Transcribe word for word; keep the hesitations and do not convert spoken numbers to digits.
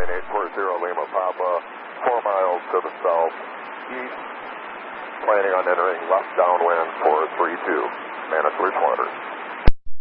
eight four zero Lima Papa, four miles to the south east, planning on entering left downwind for